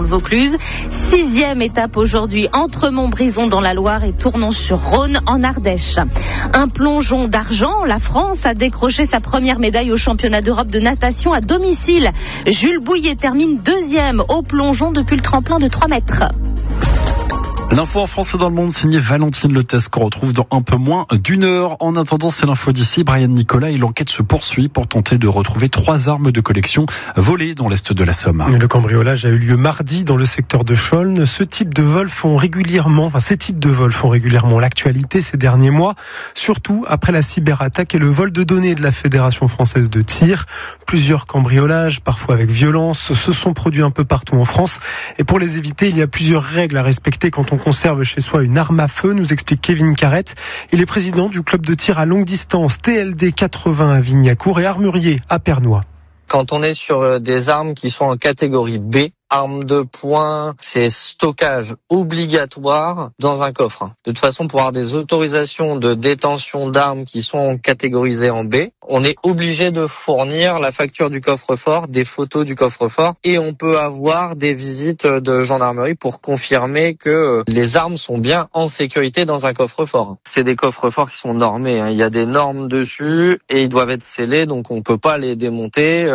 Vaucluse. 6e étape aujourd'hui entre Montbrison dans la Loire et Tournon-sur-Rhône en Ardèche. Un plongeon d'argent, la France a décroché sa première médaille au championnat d'Europe de natation à domicile. Jules Bouillet termine 2e au plongeon depuis le tremplin de 3 mètres. L'info en France et dans le monde, signé Valentine Letesque, qu'on retrouve dans un peu moins d'une heure. En attendant, c'est l'info d'ici, Brian Nicolas, et l'enquête se poursuit pour tenter de retrouver 3 armes de collection volées dans l'est de la Somme. Le cambriolage a eu lieu mardi dans le secteur de Chaulnes. Ces types de vols font régulièrement l'actualité ces derniers mois, surtout après la cyberattaque et le vol de données de la Fédération française de tir. Plusieurs cambriolages, parfois avec violence, se sont produits un peu partout en France. Et pour les éviter, il y a plusieurs règles à respecter quand on conserve chez soi une arme à feu, nous explique Kevin Carrette. Il est président du club de tir à longue distance TLD 80 à Vignacourt et armurier à Pernois. Quand on est sur des armes qui sont en catégorie B, arme de poing, c'est stockage obligatoire dans un coffre. De toute façon, pour avoir des autorisations de détention d'armes qui sont catégorisées en B, on est obligé de fournir la facture du coffre-fort, des photos du coffre-fort, et on peut avoir des visites de gendarmerie pour confirmer que les armes sont bien en sécurité dans un coffre-fort. C'est des coffres-forts qui sont normés, hein. Il y a des normes dessus et ils doivent être scellés, donc on peut pas les démonter.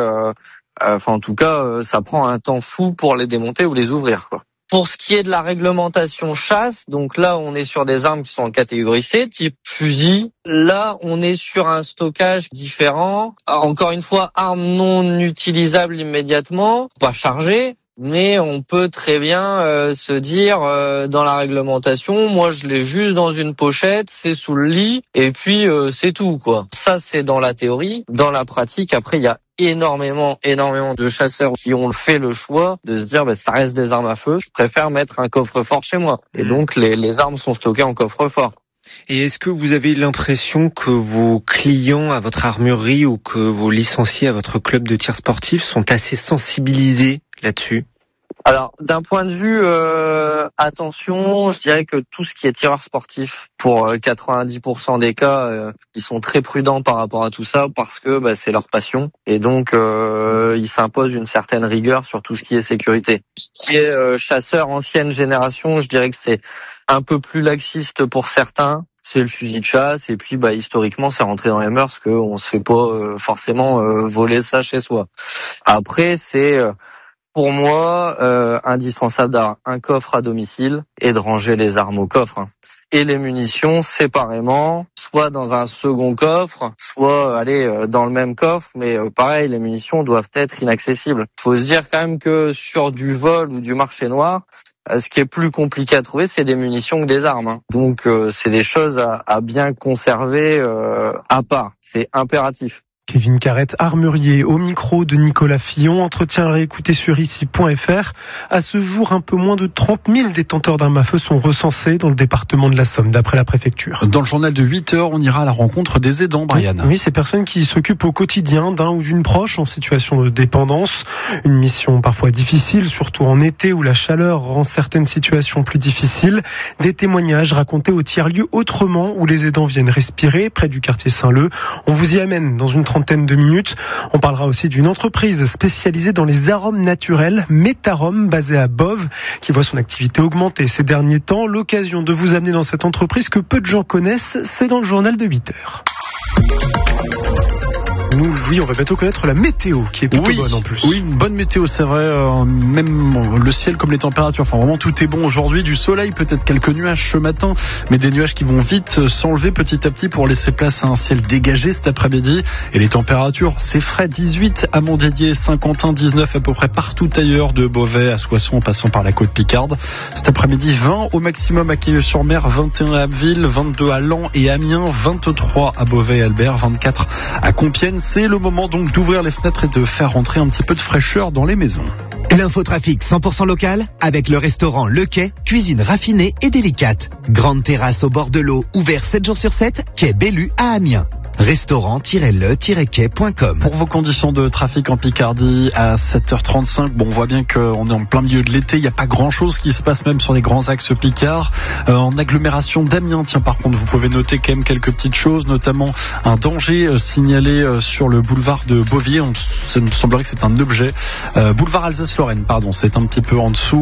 En tout cas, ça prend un temps fou pour les démonter ou les ouvrir, quoi. Pour ce qui est de la réglementation chasse, donc là, on est sur des armes qui sont en catégorie C, type fusil. Là, on est sur un stockage différent. Alors, encore une fois, armes non utilisables immédiatement, pas chargées. Mais on peut très bien se dire dans la réglementation, moi je l'ai juste dans une pochette, c'est sous le lit et puis c'est tout, quoi. Ça c'est dans la théorie. Dans la pratique, après il y a énormément de chasseurs qui ont fait le choix de se dire ça reste des armes à feu, je préfère mettre un coffre-fort chez moi. Et donc les armes sont stockées en coffre-fort. Et est-ce que vous avez l'impression que vos clients à votre armurerie ou que vos licenciés à votre club de tir sportif sont assez sensibilisés là-dessus? Alors, d'un point de vue attention, je dirais que tout ce qui est tireur sportif, pour 90% des cas, ils sont très prudents par rapport à tout ça parce que c'est leur passion et donc ils s'imposent une certaine rigueur sur tout ce qui est sécurité. Ce qui est chasseur ancienne génération, je dirais que c'est un peu plus laxiste pour certains. C'est le fusil de chasse et puis historiquement c'est rentré dans les mœurs qu'on se fait pas forcément voler ça chez soi. Après c'est pour moi indispensable d'avoir un coffre à domicile et de ranger les armes au coffre, hein. Et les munitions séparément, soit dans un second coffre, soit dans le même coffre, mais pareil, les munitions doivent être inaccessibles. Faut se dire quand même que sur du vol ou du marché noir, ce qui est plus compliqué à trouver, c'est des munitions que des armes, hein. Donc c'est des choses à bien conserver à part, c'est impératif. Kevin Carrette, armurier, au micro de Nicolas Fillon. Entretien à réécouter sur ici.fr. À ce jour, un peu moins de 30 000 détenteurs d'armes à feu sont recensés dans le département de la Somme, d'après la préfecture. Dans le journal de 8 heures, on ira à la rencontre des aidants, Brian. Oui, ces personnes qui s'occupent au quotidien d'un ou d'une proche en situation de dépendance. Une mission parfois difficile, surtout en été où la chaleur rend certaines situations plus difficiles. Des témoignages racontés au tiers-lieu Autrement, où les aidants viennent respirer, près du quartier Saint-Leu. On vous y amène dans une trentaine de minutes. On parlera aussi d'une entreprise spécialisée dans les arômes naturels, Métarome, basée à Boves, qui voit son activité augmenter ces derniers temps. L'occasion de vous amener dans cette entreprise que peu de gens connaissent, c'est dans le journal de 8 heures. Oui, on va bientôt connaître la météo qui est plutôt bonne en plus. Oui, une bonne météo, c'est vrai. Même le ciel comme les températures. Enfin, vraiment, tout est bon aujourd'hui. Du soleil, peut-être quelques nuages ce matin, mais des nuages qui vont vite s'enlever petit à petit pour laisser place à un ciel dégagé cet après-midi. Et les températures, c'est frais. 18 à Montdidier, Saint-Quentin, 19 à peu près partout ailleurs, de Beauvais à Soissons en passant par la côte Picarde. Cet après-midi, 20 au maximum à Queilleux-sur-Mer, 21 à Abbeville, 22 à Laon et Amiens, 23 à Beauvais et Albert, 24 à Compiègne. C'est le moment donc d'ouvrir les fenêtres et de faire rentrer un petit peu de fraîcheur dans les maisons. L'infotrafic 100% local avec le restaurant Le Quai, cuisine raffinée et délicate. Grande terrasse au bord de l'eau, ouvert 7 jours sur 7, quai Bellu à Amiens. Restaurant-le-quai.com. Pour vos conditions de trafic en Picardie à 7h35, on voit bien qu'on est en plein milieu de l'été, il n'y a pas grand chose qui se passe même sur les grands axes Picard. En agglomération d'Amiens, par contre, vous pouvez noter quand même quelques petites choses, notamment un danger signalé sur le boulevard de Beauvier. Ça me semblerait que c'est un objet. Boulevard Alsace-Lorraine, c'est un petit peu en dessous.